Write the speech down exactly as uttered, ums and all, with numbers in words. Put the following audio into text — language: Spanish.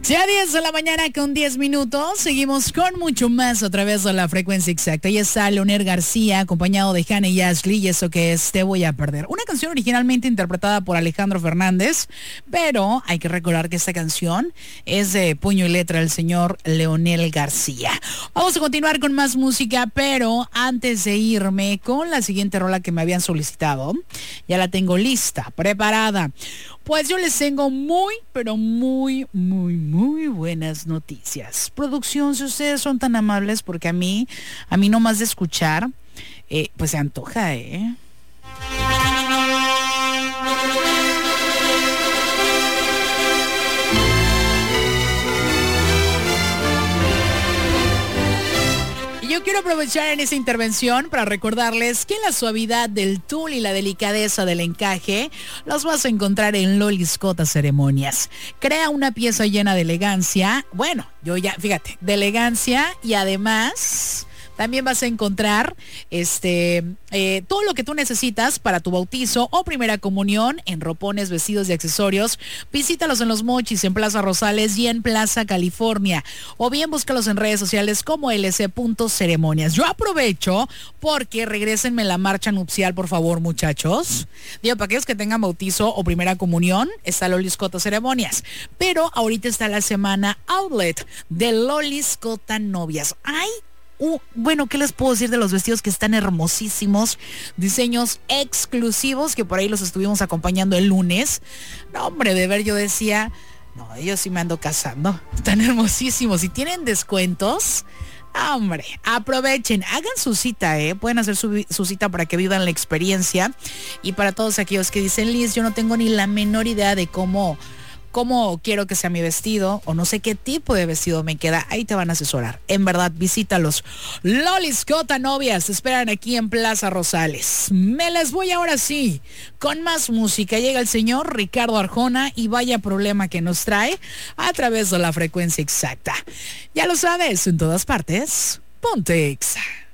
Ya diez de la mañana con diez minutos, seguimos con mucho más a través de la frecuencia exacta. Ahí está Leonel García, acompañado de Hannah y Ashley, y eso que es Te Voy a Perder. Una canción originalmente interpretada por Alejandro Fernández, pero hay que recordar que esta canción es de puño y letra del señor Leonel García. Vamos a continuar con más música, pero antes de irme con la siguiente rola que me habían solicitado, ya la tengo lista, preparada. Pues yo les tengo muy, pero muy, muy, muy buenas noticias. Producción, si ustedes son tan amables, porque a mí, a mí nomás de escuchar, eh, pues se antoja, ¿eh? Yo quiero aprovechar en esta intervención para recordarles que la suavidad del tul y la delicadeza del encaje los vas a encontrar en Lolis Cota Ceremonias. Crea una pieza llena de elegancia, bueno, yo ya, fíjate, de elegancia, y además también vas a encontrar este eh, todo lo que tú necesitas para tu bautizo o primera comunión en ropones, vestidos y accesorios. Visítalos en Los Mochis, en Plaza Rosales y en Plaza California. O bien búscalos en redes sociales como L C punto ceremonias. Yo aprovecho porque regrésenme la marcha nupcial, por favor, muchachos. Digo, para aquellos que tengan bautizo o primera comunión, está Lolis Cota Ceremonias. Pero ahorita está la semana outlet de Lolis Cota Novias. ¡Ay! Uh, bueno, ¿qué les puedo decir de los vestidos que están hermosísimos? Diseños exclusivos que por ahí los estuvimos acompañando el lunes. No, hombre, de ver yo decía, no, yo sí me ando casando. Están hermosísimos. Si tienen descuentos, hombre, aprovechen, hagan su cita, ¿eh? Pueden hacer su, su cita para que vivan la experiencia. Y para todos aquellos que dicen, Liz, yo no tengo ni la menor idea de cómo... cómo quiero que sea mi vestido o no sé qué tipo de vestido me queda, ahí te van a asesorar. En verdad, visítalos. Lolis Cota Novias te esperan aquí en Plaza Rosales. Me les voy ahora sí con más música. Llega el señor Ricardo Arjona y vaya problema que nos trae a través de la frecuencia exacta. Ya lo sabes, en todas partes, ponte Exa.